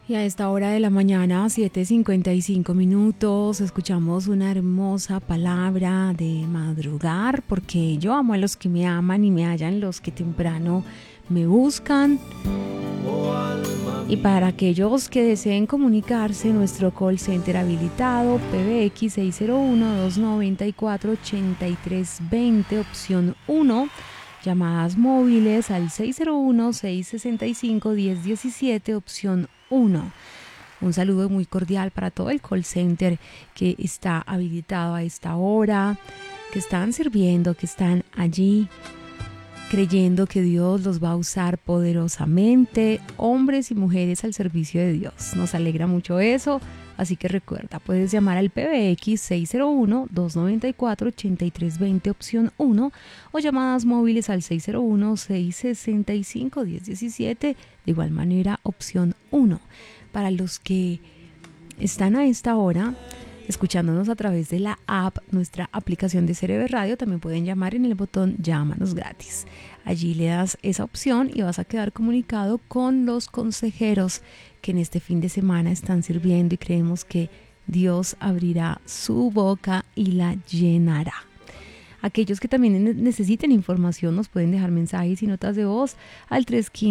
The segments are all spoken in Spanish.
Y a esta hora de la mañana, 7:55 minutos, escuchamos una hermosa palabra de madrugar, porque yo amo a los que me aman y me hallan los que temprano me buscan. Y para aquellos que deseen comunicarse, nuestro call center habilitado, PBX 601-294-8320, opción 1. Llamadas móviles al 601-665-1017, opción 1. Un saludo muy cordial para todo el call center que está habilitado a esta hora, que están sirviendo, que están allí creyendo que Dios los va a usar poderosamente, hombres y mujeres al servicio de Dios. Nos alegra mucho eso, así que recuerda, puedes llamar al PBX 601-294-8320, opción 1, o llamadas móviles al 601-665-1017, de igual manera, opción 1. Para los que están a esta hora escuchándonos a través de la app, nuestra aplicación de Cerebro Radio, también pueden llamar en el botón Llámanos gratis. Allí le das esa opción y vas a quedar comunicado con los consejeros que en este fin de semana están sirviendo, y creemos que Dios abrirá su boca y la llenará. Aquellos que también necesiten información nos pueden dejar mensajes y notas de voz al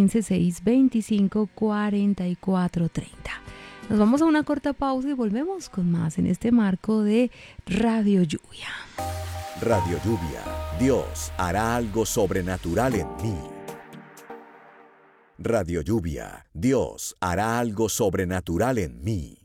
315-625-4430. Nos vamos a una corta pausa y volvemos con más en este marco de Radio Lluvia. Radio Lluvia, Dios hará algo sobrenatural en mí. Radio Lluvia, Dios hará algo sobrenatural en mí.